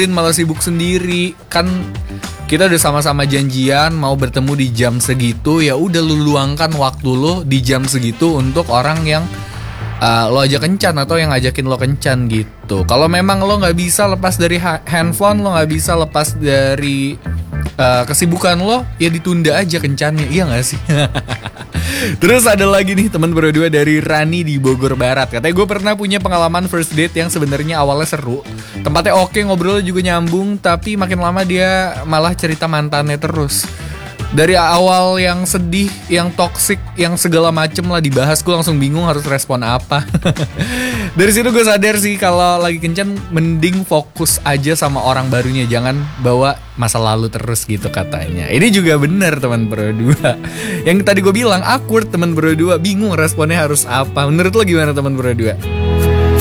malah sibuk sendiri. Kan kita udah sama-sama janjian mau bertemu di jam segitu, ya udah lu luangkan waktu lu di jam segitu untuk orang yang lo ajak kencan atau yang ngajakin lo kencan gitu. Kalau memang lo nggak bisa lepas dari handphone, lo nggak bisa lepas dari kesibukan lo, ya ditunda aja kencannya, iya nggak sih? Terus ada lagi nih teman berdua dari Rani di Bogor Barat. Katanya gue pernah punya pengalaman first date yang sebenarnya awalnya seru, tempatnya oke, ngobrolnya juga nyambung, tapi makin lama dia malah cerita mantannya terus. Dari awal yang sedih, yang toksik, yang segala macem lah dibahas, gue langsung bingung harus respon apa. Dari situ gue sadar sih kalau lagi kencan mending fokus aja sama orang barunya, jangan bawa masa lalu terus gitu katanya. Ini juga bener teman berdua. Yang tadi gue bilang awkward teman berdua, bingung responnya harus apa. Menurut lo gimana teman berdua?